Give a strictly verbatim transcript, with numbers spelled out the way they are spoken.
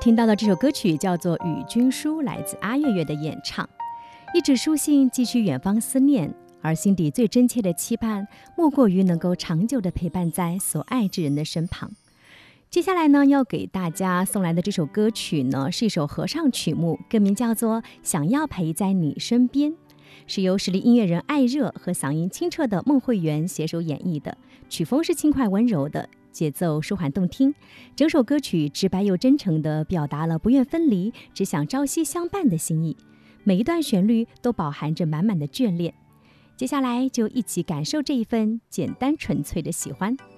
听到的这首歌曲叫做《与君书》，来自阿月月的演唱。一纸书信寄去远方思念，而心底最真切的期盼，莫过于能够长久地陪伴在所爱之人的身旁。接下来呢，要给大家送来的这首歌曲呢，是一首合唱曲目，歌名叫做《想要陪在你身边》，是由实力音乐人艾热和嗓音清澈的孟慧圆携手演绎的，曲风是轻快温柔的，节奏舒缓动听。整首歌曲直白又真诚地表达了不愿分离，只想朝夕相伴的心意，每一段旋律都饱含着满满的眷恋。接下来就一起感受这一份简单纯粹的喜欢。